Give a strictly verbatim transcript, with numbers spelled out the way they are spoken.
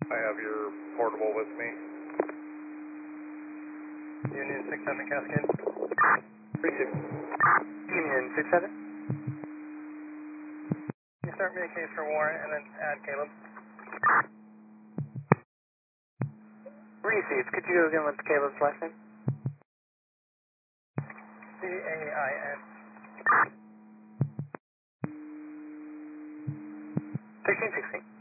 I have your portable with me. Union six seven Cascade. three six. Union six seven. You start me a case for Warren and then add Caleb. Received. Could you go again with Caleb's last name? C A I N. thirteen sixteen.